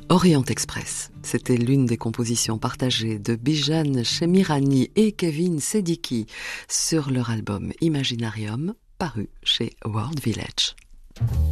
Orient Express, c'était l'une des compositions partagées de Bijan Shemirani et Kevin Sediki sur leur album Imaginarium, paru chez World Village.